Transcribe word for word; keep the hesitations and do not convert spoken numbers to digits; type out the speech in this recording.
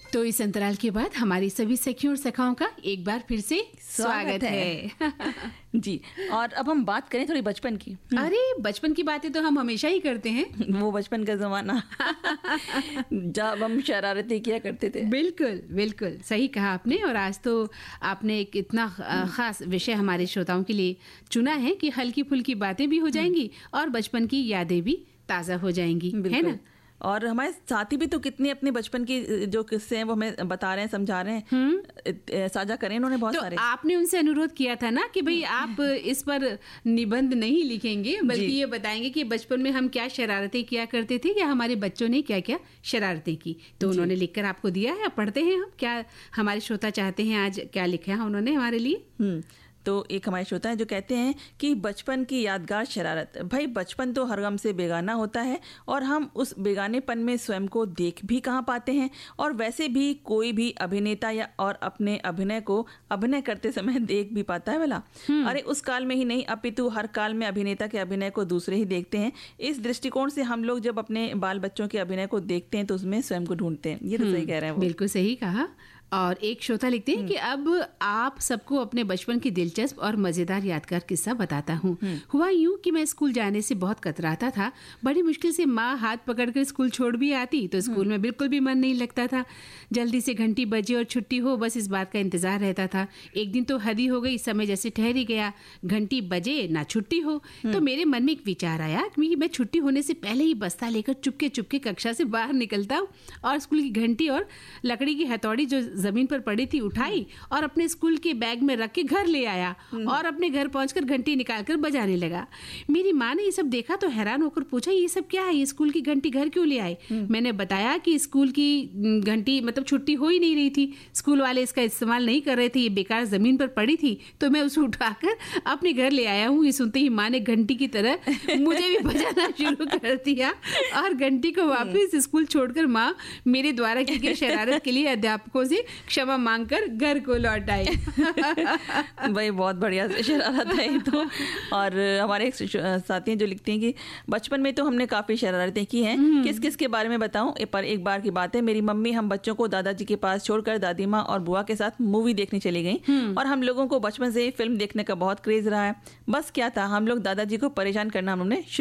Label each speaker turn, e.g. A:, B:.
A: तो इस अंतराल के बाद हमारी सभी सखियों और सखाओं का एक बार फिर से स्वागत, स्वागत है, है।
B: जी। और अब हम बात करें थोड़ी बचपन की।
A: अरे बचपन की बातें तो हम हमेशा ही करते हैं।
B: वो बचपन का जमाना जब हम शरारतें किया करते थे।
A: बिल्कुल बिल्कुल सही कहा आपने। और आज तो आपने एक इतना खास विषय हमारे श्रोताओं के लिए चुना है कि हल्की फुल्की बातें भी हो जाएंगी और बचपन की यादें भी ताज़ा हो जाएंगी, है ना।
B: और हमारे साथी भी तो कितनी अपने बचपन की जो किस्से हैं वो हमें बता रहे हैं, समझा रहे हैं, साझा करें उन्होंने बहुत
A: तो
B: सारे।
A: आपने उनसे अनुरोध किया था ना कि भाई आप इस पर निबंध नहीं लिखेंगे बल्कि ये बताएंगे कि बचपन में हम क्या शरारतें किया करते थे या हमारे बच्चों ने क्या क्या शरारतें की। तो उन्होंने लिखकर आपको दिया है, पढ़ते हैं हम क्या हमारे श्रोता चाहते हैं आज क्या लिखा है उन्होंने हमारे लिए।
B: तो एक हमारे श्रोता हैं जो कहते हैं कि बचपन की यादगार शरारत। भाई बचपन तो हर गम से बेगाना होता है और हम उस बेगानेपन में स्वयं को देख भी कहाँ पाते हैं। और वैसे भी कोई भी अभिनेता या और अपने अभिनय को अभिनय करते समय देख भी पाता है भला। अरे उस काल में ही नहीं अपितु हर काल में अभिनेता के अभिनय को दूसरे ही देखते हैं। इस दृष्टिकोण से हम लोग जब अपने बाल बच्चों के अभिनय को देखते हैं तो उसमें स्वयं को ढूंढते हैं। ये तो सही कह रहे हैं वो।
A: बिल्कुल सही कहा। और एक श्रोता लिखते हैं कि अब आप सबको अपने बचपन की दिलचस्प और मजेदार यादगार किस्सा बताता हूँ। हुआ यूं कि मैं स्कूल जाने से बहुत कतराता था। बड़ी मुश्किल से माँ हाथ पकड़कर स्कूल छोड़ भी आती तो स्कूल में बिल्कुल भी मन नहीं लगता था। जल्दी से घंटी बजे और छुट्टी हो, बस इस बात का इंतजार रहता था। एक दिन तो हद ही हो गई, समय जैसे ठहर ही गया, घंटी बजे ना छुट्टी हो। तो मेरे मन में एक विचार आया कि मैं छुट्टी होने से पहले ही बस्ता लेकर चुपके चुपके कक्षा से बाहर निकलता हूँ और स्कूल की घंटी और लकड़ी की हथौड़ी जो जमीन पर पड़ी थी उठाई और अपने स्कूल के बैग में रख के घर ले आया और अपने घर पहुंचकर घंटी निकालकर बजाने लगा। मेरी माँ ने ये सब देखा तो हैरान होकर पूछा, ये सब क्या है, ये स्कूल की घंटी घर क्यों ले आए? मैंने बताया कि स्कूल की घंटी मतलब छुट्टी हो ही नहीं रही थी, स्कूल वाले इसका इस्तेमाल नहीं कर रहे थे, ये बेकार जमीन पर पड़ी थी तो मैं उसे उठाकर अपने घर ले आया हूँ। ये सुनते ही माँ ने घंटी की तरह मुझे भी बजाना शुरू कर दिया और घंटी को वापस स्कूल छोड़कर माँ मेरे द्वारा की गई शरारत के लिए अध्यापकों से क्षमा मांगकर घर को लौट आई।
B: भाई बहुत बढ़िया शरारत है तो। और हमारे एक साथी हैं जो लिखते हैं कि बचपन में तो हमने काफी शरारतें की हैं। किस किस के बारे में बताऊं? पर एक बार की बात है, मेरी मम्मी हम बच्चों को दादाजी के पास छोड़कर दादी माँ और बुआ के साथ मूवी देखने चली गई और हम लोगों को बचपन से ही फिल्म देखने का बहुत क्रेज रहा है। बस क्या था, हम लोग दादाजी को परेशान करना हमने